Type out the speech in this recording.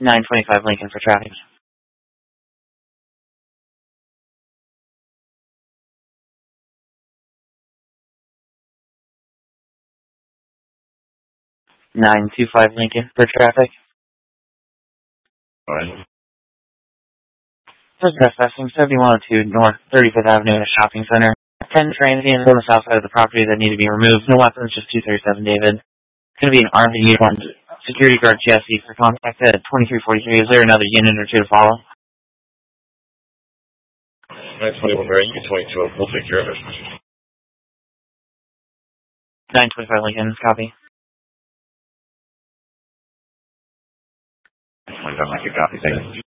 925 Lincoln for traffic. 925 Lincoln for traffic. Alright. First trespassing, 7102 North 35th Avenue in a shopping center. 10 transients on the south side of the property that need to be removed. No weapons, just 237 David. It's going to be an armed and uniformed security guard Jesse for contact at 2343. Is there another unit or two to follow? 921 Barry, you can 22. We'll take care of it. 925 Lincoln, copy. 925 Lincoln, copy. Thank you.